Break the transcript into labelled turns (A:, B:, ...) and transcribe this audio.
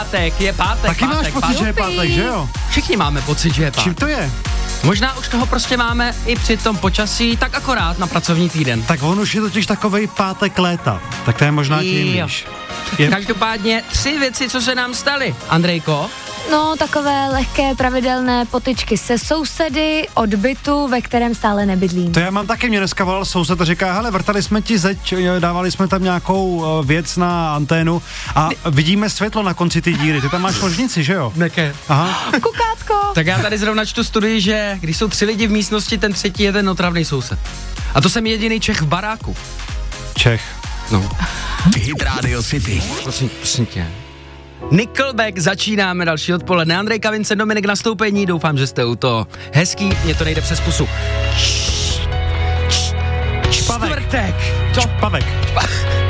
A: pátek.
B: Taky máš pocit, že je pátek, že jo?
A: Všichni máme pocit, že je pátek.
B: Čím to je?
A: Možná už toho prostě máme i při tom počasí tak akorát na pracovní týden.
B: Tak on už je totiž takovej pátek léta. Tak to je možná tím, víš.
A: Každopádně 3 věci, co se nám staly. Andrejko?
C: No, takové lehké pravidelné potyčky se sousedy od bytu, ve kterém stále nebydlím.
B: To já mám taky, mě dneska volal soused a říká, hele, vrtali jsme ti zeď, dávali jsme tam nějakou věc na anténu a vidíme světlo na konci ty díry. Ty tam máš ložnici, že jo?
A: Neke.
B: Aha.
C: Kukátko.
A: Tak já tady zrovna čtu studii, že když jsou 3 lidi v místnosti, ten třetí je ten otravný soused. A to jsem jediný Čech v baráku.
B: Čech.
A: No.
D: Hit Radio City.
A: Prosím tě. Nickelback, začínáme další odpoledne. Andrej Kavince, Dominik Nastoupení, doufám, že jste u toho hezký, mě to nejde přes pusu.
B: Čpavek.
A: Čtvrtek.
B: Čpavek.